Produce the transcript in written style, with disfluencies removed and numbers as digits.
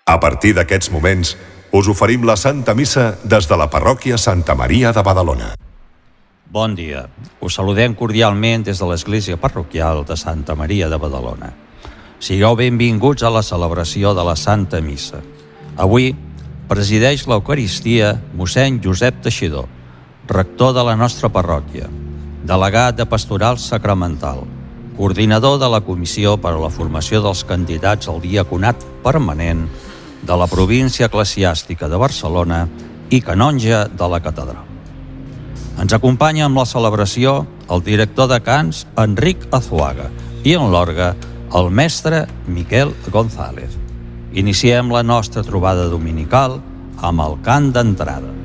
A partir d'aquests moments, us oferim la Santa Missa des de la parròquia Santa Maria de Badalona. Bon dia. Us saludem cordialment des de l'Església Parroquial de Santa Maria de Badalona. Sigueu benvinguts a la celebració de la Santa Missa. Avui presideix l'Eucaristia mossèn Josep Teixidor, rector de la nostra parròquia, delegat de Pastoral Sacramental, coordinador de la Comissió per a la Formació dels Candidats al Diaconat Permanent de la Província Eclesiàstica de Barcelona i canonge de la Catedral. Ens acompanya amb la celebració el director de cants Enric Azuaga i en l'orgue el mestre Miquel González. Iniciem la nostra trobada dominical amb el cant d'entrada.